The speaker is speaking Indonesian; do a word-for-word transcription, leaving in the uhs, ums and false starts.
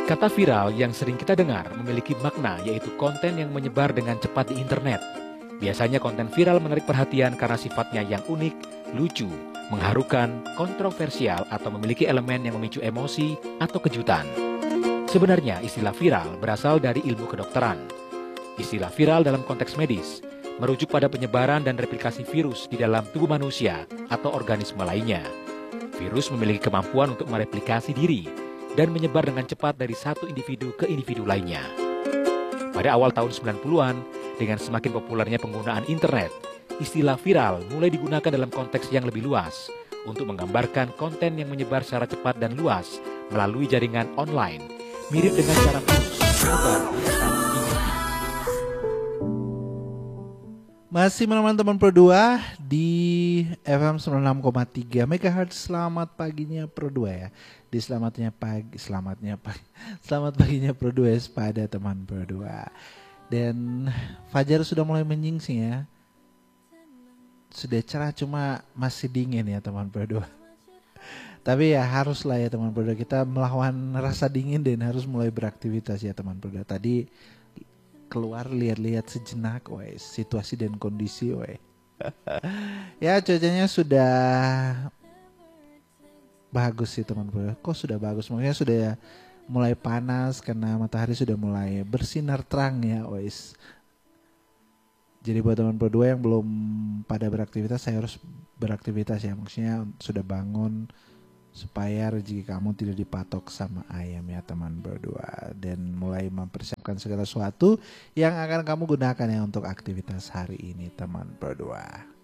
Kata viral yang sering kita dengar memiliki makna, yaitu konten yang menyebar dengan cepat di internet. Biasanya konten viral menarik perhatian karena sifatnya yang unik, lucu, mengharukan, kontroversial, atau memiliki elemen yang memicu emosi atau kejutan. Sebenarnya istilah viral berasal dari ilmu kedokteran. Istilah viral dalam konteks medis merujuk pada penyebaran dan replikasi virus di dalam tubuh manusia atau organisme lainnya. Virus memiliki kemampuan untuk mereplikasi diri dan menyebar dengan cepat dari satu individu ke individu lainnya. Pada awal tahun sembilan puluhan, dengan semakin populernya penggunaan internet, istilah viral mulai digunakan dalam konteks yang lebih luas untuk menggambarkan konten yang menyebar secara cepat dan luas melalui jaringan online, mirip dengan cara virus menyebar di instansi. Masih menemani teman Pro dua di F M sembilan puluh enam koma tiga megahertz. Selamat paginya Pro dua ya. Di selamatnya pagi, selamatnya pagi, selamat paginya Pro dua pada teman Pro dua. Dan fajar sudah mulai menyingsing ya. Sudah cerah cuma masih dingin ya teman Pro dua. Tapi ya haruslah ya teman Pro dua, kita melawan rasa dingin dan harus mulai beraktivitas ya teman Pro dua. Tadi keluar lihat-lihat sejenak, wes situasi dan kondisi, wes. Ya cuacanya sudah bagus sih teman bro. Kok sudah bagus? Maksudnya sudah mulai panas karena matahari sudah mulai bersinar terang ya, wes. Jadi buat teman Pro dua yang belum pada beraktivitas, saya harus beraktivitas ya. Maksudnya sudah bangun supaya rezeki kamu tidak dipatok sama ayam ya teman Pro dua. Dan mulai mempersiapkan segala sesuatu yang akan kamu gunakan ya untuk aktivitas hari ini teman Pro dua.